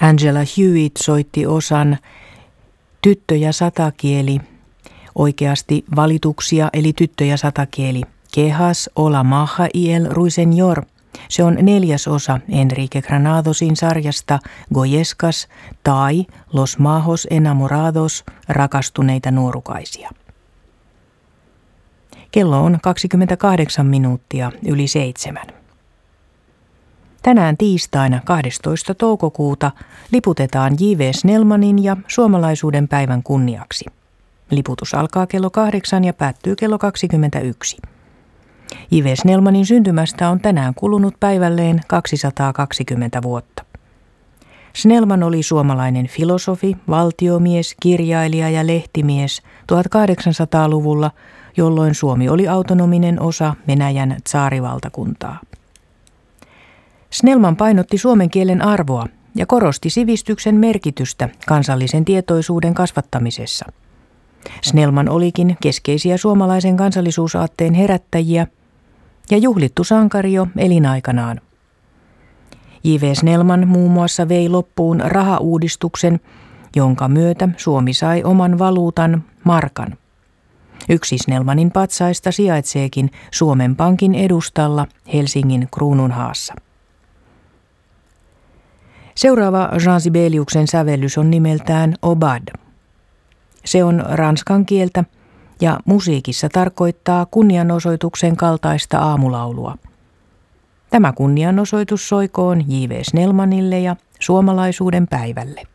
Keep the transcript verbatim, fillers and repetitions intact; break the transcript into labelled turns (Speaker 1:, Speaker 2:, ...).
Speaker 1: Angela Hewitt soitti osan Tyttö ja satakieli, oikeasti valituksia eli Tyttö ja satakieli. Quejas o la maja y el ruiseñor. Se on neljäs osa Enrique Granadosin sarjasta Goyescas tai Los majos enamorados, rakastuneita nuorukaisia. Kello on kaksikymmentäkahdeksan minuuttia yli seitsemän. Tänään tiistaina kahdestoista toukokuuta liputetaan J V Snellmanin ja suomalaisuuden päivän kunniaksi. Liputus alkaa kello kahdeksan ja päättyy kello kaksikymmentäyksi. J V Snellmanin syntymästä on tänään kulunut päivälleen kaksisataakaksikymmentä vuotta. Snellman oli suomalainen filosofi, valtiomies, kirjailija ja lehtimies tuhatkahdeksansataaluvulla, jolloin Suomi oli autonominen osa Venäjän tsaarivaltakuntaa. Snellman painotti suomen kielen arvoa ja korosti sivistyksen merkitystä kansallisen tietoisuuden kasvattamisessa. Snellman olikin keskeisiä suomalaisen kansallisuusaatteen herättäjiä ja juhlittu sankari jo elinaikanaan. J V Snellman muun muassa vei loppuun rahauudistuksen, jonka myötä Suomi sai oman valuutan, markan. Yksi Snellmanin patsaista sijaitseekin Suomen Pankin edustalla Helsingin Kruununhaassa. Seuraava Jean Sibeliuksen sävellys on nimeltään Aubade. Se on ranskan kieltä ja musiikissa tarkoittaa kunnianosoituksen kaltaista aamulaulua. Tämä kunnianosoitus soikoon J V Snellmanille ja suomalaisuuden päivälle.